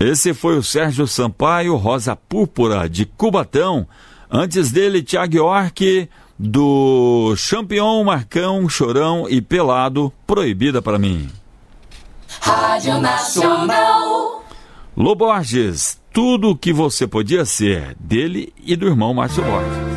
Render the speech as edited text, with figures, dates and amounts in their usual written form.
Esse foi o Sérgio Sampaio, Rosa Púrpura, de Cubatão. Antes dele, Thiago York, do Champion, Marcão, Chorão e Pelado, Proibida Pra Mim. Rádio Nacional. Lô Borges, Tudo o que Você Podia Ser, dele e do irmão Márcio Borges.